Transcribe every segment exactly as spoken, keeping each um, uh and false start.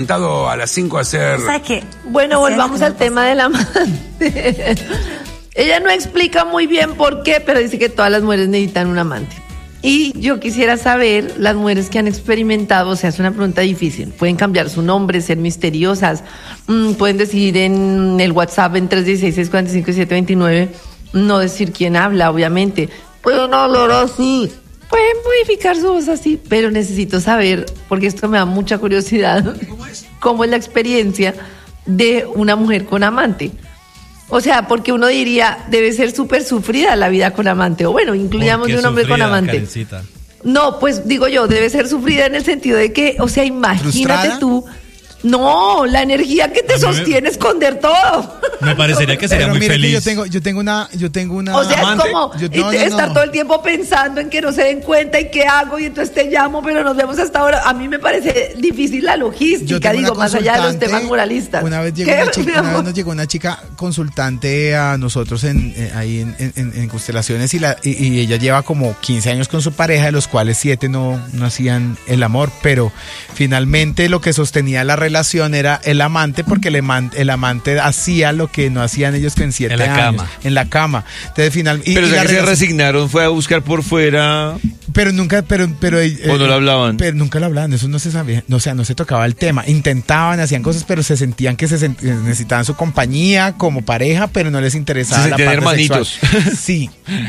A las cinco hacer... O sea que, bueno, volvamos al tema del amante. Ella no explica muy bien por qué, pero dice que todas las mujeres necesitan un amante. Y yo quisiera saber, las mujeres que han experimentado, o sea, es una pregunta difícil, pueden cambiar su nombre, ser misteriosas, mmm, pueden decir en el WhatsApp en tres uno seis, seis cuatro cinco, siete dos nueve, no decir quién habla, obviamente. Pueden hablar así, pueden modificar su voz así, pero necesito saber, porque esto me da mucha curiosidad, cómo es la experiencia de una mujer con amante. O sea, porque uno diría, debe ser súper sufrida la vida con amante. O bueno, incluyamos de un hombre sufrida, con amante. Karencita? No, pues digo yo, debe ser sufrida en el sentido de que, o sea, imagínate ¿frustrada? Tú... No, la energía que te sostiene, me... esconder todo. Me parecería que sería pero muy mire feliz. Que yo tengo, yo tengo una, yo tengo una. O sea, amante. es como yo, no, no, estar no. todo el tiempo pensando en que no se den cuenta y qué hago y entonces te llamo, pero nos vemos hasta ahora. A mí me parece difícil la logística, digo, más allá de los temas moralistas. Una vez, llegó una chica, una vez nos llegó una chica consultante a nosotros en, en ahí en, en, en Constelaciones y, la, y, y ella lleva como quince años con su pareja, de los cuales siete no, no hacían el amor, pero finalmente lo que sostenía la relación era el amante, porque el, eman, el amante hacía lo que no hacían ellos en siete en la años. Cama. En la cama. Entonces, final, y, pero y o sea la que relación, se resignaron, fue a buscar por fuera. Pero nunca, pero, pero. ¿O eh, no lo hablaban? Pero nunca lo hablaban, eso no se sabía, no, o sea, no se tocaba el tema. Intentaban, hacían cosas, pero se sentían que se sent, necesitaban su compañía como pareja, pero no les interesaba se la parte hermanitos. sexual. Sí.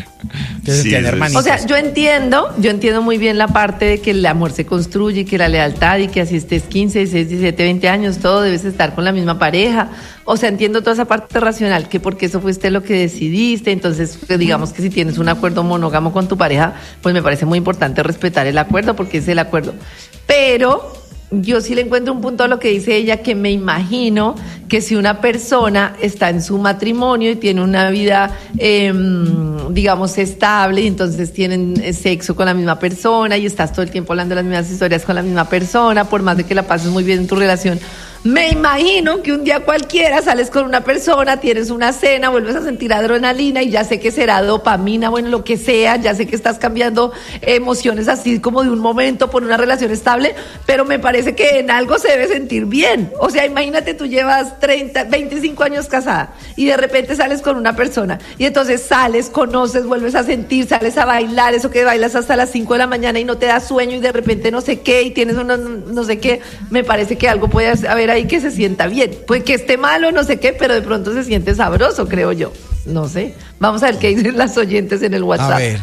Se sí, sentían hermanitos. O sea, yo entiendo, yo entiendo muy bien la parte de que el amor se construye, que la lealtad y que así estés quince, dieciséis, diecisiete, veinte años, todo debes estar con la misma pareja. O sea, entiendo toda esa parte racional, que porque eso fuiste lo que decidiste, entonces digamos que si tienes un acuerdo monógamo con tu pareja, pues me parece muy importante respetar el acuerdo, porque es el acuerdo. Pero yo sí le encuentro un punto a lo que dice ella, que me imagino que si una persona está en su matrimonio y tiene una vida, eh, digamos, estable, y entonces tienen sexo con la misma persona y estás todo el tiempo hablando de las mismas historias con la misma persona, por más de que la pases muy bien en tu relación, me imagino que un día cualquiera sales con una persona, tienes una cena, vuelves a sentir adrenalina y ya sé que será dopamina, bueno, lo que sea, ya sé que estás cambiando emociones así como de un momento por una relación estable, pero me parece que en algo se debe sentir bien. O sea, imagínate, tú llevas treinta, veinticinco años casada y de repente sales con una persona y entonces sales, conoces, vuelves a sentir, sales a bailar, eso que bailas hasta las cinco de la mañana y no te da sueño y de repente no sé qué y tienes uno, no sé qué, me parece que algo puede haber ahí que se sienta bien, pues que esté malo, no sé qué, pero de pronto se siente sabroso, creo yo, no sé, vamos a ver qué dicen las oyentes en el WhatsApp. A ver.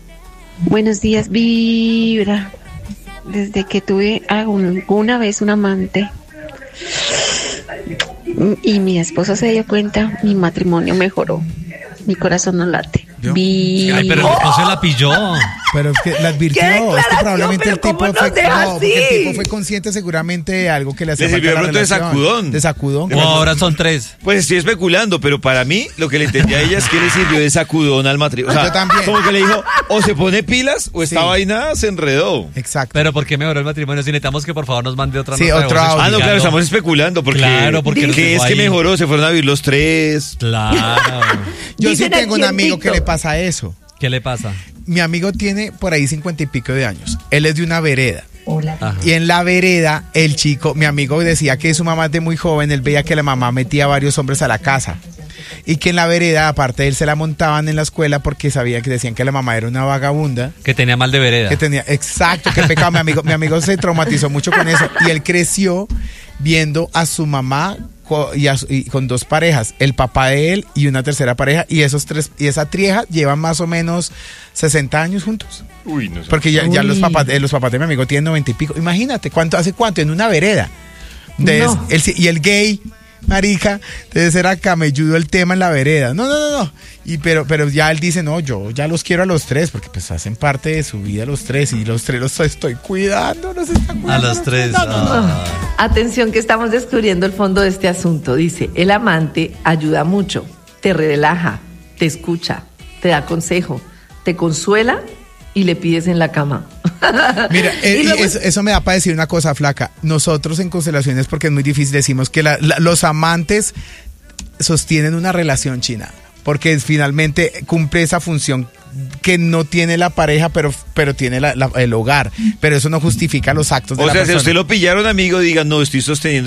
Buenos días, Vibra. Desde que tuve alguna vez un amante y mi esposo se dio cuenta, mi matrimonio mejoró, mi corazón no late. Vi... Ay, pero el esposo la pilló. Pero es que la advirtió, es que probablemente el tipo fue, no, porque el tipo fue consciente seguramente de algo que le hacía le falta sirvió a la de pronto de relación. sacudón. De sacudón. O ahora son tres. Pues estoy especulando, pero para mí lo que le entendí a ella es que le sirvió de sacudón al matrimonio. O sea, yo también. Como que le dijo, o se pone pilas o esta Sí. vaina se enredó. Exacto. Pero ¿por qué mejoró el matrimonio? Si necesitamos que por favor nos mande otra Sí, nota de otro voz audio. Ah, no, claro, explicando. estamos especulando porque, Claro, porque nos ¿qué dejó es que ahí. mejoró? Se fueron a vivir los tres. Claro. Yo Dicen sí tengo aquí un en amigo que TikTok. le pasa eso. ¿Qué le pasa? Mi amigo tiene por ahí cincuenta y pico de años. Él es de una vereda. Ajá. Y en la vereda, el chico, mi amigo decía que su mamá de muy joven, él veía que la mamá metía a varios hombres a la casa. Y que en la vereda, aparte de él, se la montaban en la escuela porque sabían que decían que la mamá era una vagabunda. Que tenía mal de vereda. Que tenía, exacto, qué pecado. Mi amigo, mi amigo se traumatizó mucho con eso. Y él creció viendo a su mamá co- y, a su- y con dos parejas, el papá de él y una tercera pareja. Y esos tres, y esa trieja llevan más o menos sesenta años juntos. Uy, no sé. Porque ya, ya Uy. los papás, eh, los papás de mi amigo tienen noventa y pico. Imagínate, ¿cuánto, hace cuánto? En una vereda. Entonces, No. él sí- y el gay, marica, entonces era camelludo el tema en la vereda. No, no, no, no. Y pero, pero ya él dice, no, yo ya los quiero a los tres, porque pues hacen parte de su vida los tres, y los tres los estoy cuidando, los está cuidando. A los tres. No, no, no. Ah. Atención, que estamos descubriendo el fondo de este asunto. Dice, el amante ayuda mucho, te relaja, te escucha, te da consejo, te consuela y le pides en la cama. Mira, eh, Y y luego- eso, eso me da para decir una cosa, flaca. Nosotros en Constelaciones, porque es muy difícil, decimos que la- la- los amantes sostienen una relación, China, porque finalmente cumple esa función que no tiene la pareja, pero, pero tiene la- la- el hogar. Pero eso no justifica los actos de O la sea, si a persona. usted lo pillaron, amigo, diga, no, estoy sosteniendo